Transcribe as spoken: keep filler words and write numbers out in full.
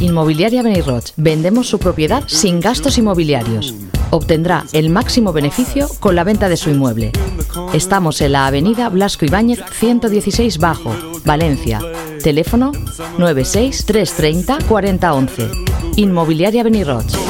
Inmobiliaria Beniroig. Vendemos su propiedad sin gastos inmobiliarios. Obtendrá el máximo beneficio con la venta de su inmueble. Estamos en la avenida Blasco Ibáñez ciento dieciséis Bajo, Valencia. Teléfono nueve seis tres treinta cuarenta once. Inmobiliaria Beniroig.